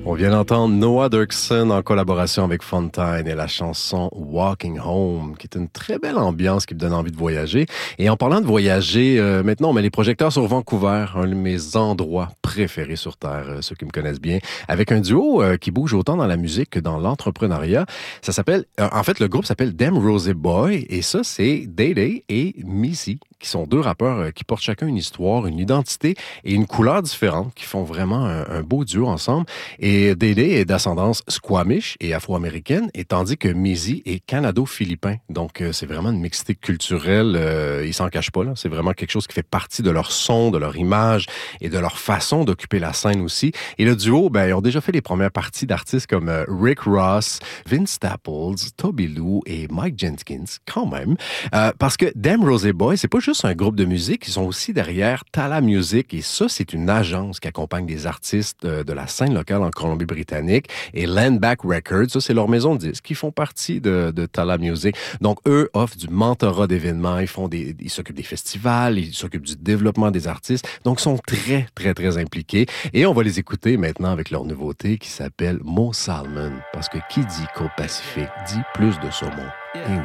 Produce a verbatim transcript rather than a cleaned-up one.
On vient d'entendre Noah Dirksen en collaboration avec Fontine et la chanson Walking Home, qui est une très belle ambiance qui me donne envie de voyager. Et en parlant de voyager, euh, maintenant on met les projecteurs sur Vancouver, un de mes endroits préférés sur Terre, euh, ceux qui me connaissent bien, avec un duo euh, qui bouge autant dans la musique que dans l'entrepreneuriat. Ça s'appelle, euh, en fait, le groupe s'appelle Them Rosé Boy, et ça, c'est Day Day et Missy, qui sont deux rappeurs euh, qui portent chacun une histoire, une identité et une couleur différente, qui font vraiment un, un beau duo ensemble. Et Day Day est d'ascendance squamish et afro-américaine, et tandis que Missy est canado-philippin. Donc, euh, c'est vraiment une mixité culturelle. Euh, ils s'en cachent pas, là. C'est vraiment quelque chose qui fait partie de leur son, de leur image et de leur façon d'occuper la scène aussi. Et le duo, ben, ils ont déjà fait les premières parties d'artistes comme euh, Rick Ross, Vince Staples, Toby Lou et Mike Jenkins, quand même. Euh, parce que Them Rosé Boy, c'est pas juste un groupe de musique, ils sont aussi derrière Tala Music, et ça, c'est une agence qui accompagne des artistes euh, de la scène locale en Colombie-Britannique, et Landback Records, ça, c'est leur maison de disques, qui font partie de, de Tala Music. Donc, eux offrent du mentorat d'événements, ils font des, ils s'occupent des festivals, ils s'occupent du développement des artistes, donc ils sont très, très, très impliqués. Et on va les écouter maintenant avec leur nouveauté qui s'appelle Mo Salmon, parce que qui dit côte Pacifique dit plus de saumon. Et oui.